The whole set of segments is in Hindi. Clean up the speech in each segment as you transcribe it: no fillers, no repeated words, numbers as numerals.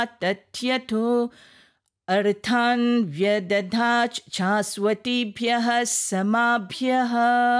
तथ्यथो अर्थान् व्यदधाच शाश्वतीभ्यः समाभ्यः।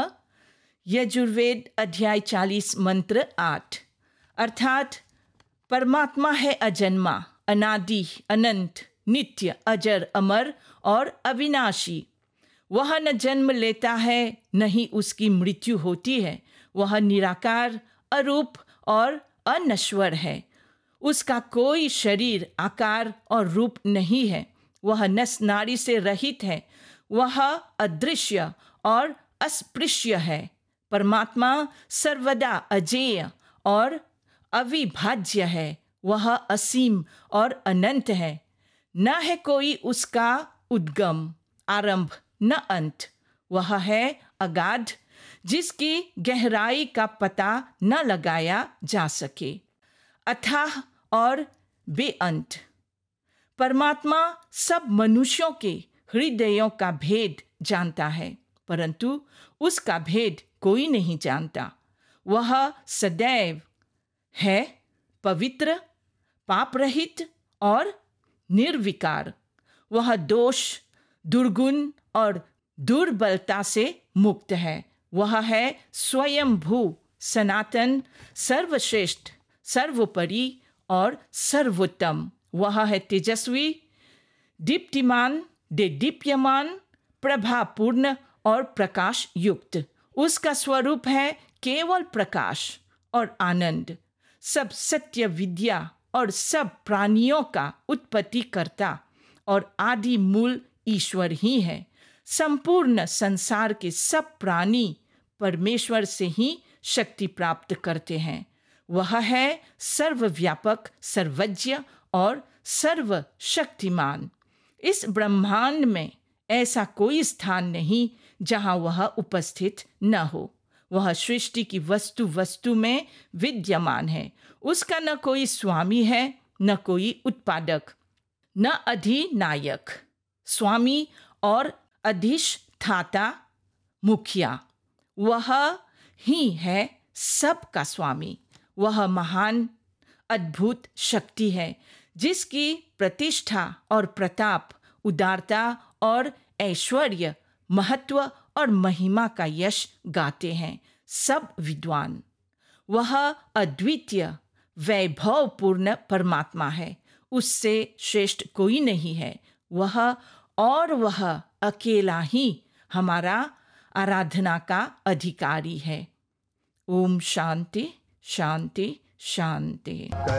यजुर्वेद अध्याय 40 मंत्र 8। अर्थात परमात्मा है अजन्मा, अनादि, अनंत, नित्य, अजर, अमर और अविनाशी। वह न जन्म लेता है न ही उसकी मृत्यु होती है। वह निराकार, अरूप और अनश्वर है। उसका कोई शरीर, आकार और रूप नहीं है। वह नस नाड़ी से रहित है। वह अदृश्य और अस्पृश्य है। परमात्मा सर्वदा अजेय और अविभाज्य है। वह असीम और अनंत है। न है कोई उसका उद्गम, आरंभ, न अंत। वह है अगाध, जिसकी गहराई का पता न लगाया जा सके। अथाह और बेअंत। परमात्मा सब मनुष्यों के हृदयों का भेद जानता है, परंतु उसका भेद कोई नहीं जानता। वह सदैव है पवित्र, पाप रहित और निर्विकार। वह दोष, दुर्गुण और दुर्बलता से मुक्त है। वह है स्वयंभू, सनातन, सर्वश्रेष्ठ, सर्वोपरि और सर्वोत्तम। वह है तेजस्वी, दीप्तिमान, देदीप्यमान, प्रभापूर्ण और प्रकाश युक्त। उसका स्वरूप है केवल प्रकाश और आनंद। सब सत्य विद्या और सब प्राणियों का उत्पत्ति करता और आदि मूल ईश्वर ही है। संपूर्ण संसार के सब प्राणी परमेश्वर से ही शक्ति प्राप्त करते हैं। वह है सर्वव्यापक, सर्वज्ञ और सर्वशक्तिमान। इस ब्रह्मांड में ऐसा कोई स्थान नहीं जहां वह उपस्थित न हो। वह सृष्टि की वस्तु वस्तु में विद्यमान है। उसका न कोई स्वामी है, न कोई उत्पादक, न अधिनायक। स्वामी और अधिष्ठाता, मुखिया, वह ही है सबका स्वामी। वह महान अद्भुत शक्ति है, जिसकी प्रतिष्ठा और प्रताप, उदारता और ऐश्वर्य, महत्व और महिमा का यश गाते हैं सब विद्वान। वह अद्वितीय, वैभवपूर्ण परमात्मा है। उससे श्रेष्ठ कोई नहीं है। वह अकेला ही हमारा आराधना का अधिकारी है। ओम शांति शांति शांति।